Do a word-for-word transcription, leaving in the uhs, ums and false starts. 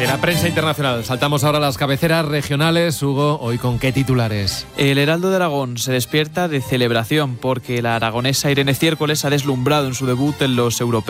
De la prensa internacional, saltamos ahora a las cabeceras regionales. Hugo, ¿hoy con qué titulares? El Heraldo de Aragón se despierta de celebración porque la aragonesa Irene Ciércoles ha deslumbrado en su debut en los europeos.